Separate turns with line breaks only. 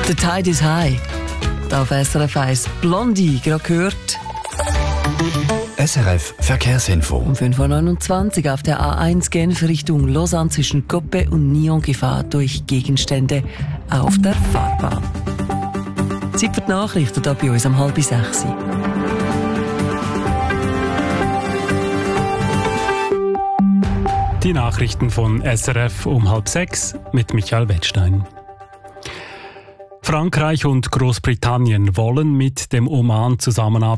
The Tide is High. Da auf SRF 1 Blondie, gerade gehört.
SRF Verkehrsinfo.
Um 5.29 Uhr auf der A1 Genf Richtung Lausanne zwischen Coppe und Nyon Gefahr durch Gegenstände auf der Fahrbahn. Zeit für die Nachrichten hier bei uns um 5:30 Uhr.
Die Nachrichten von SRF um 5:30 mit Michael Wettstein. Frankreich und Großbritannien wollen mit dem Oman zusammenarbeiten.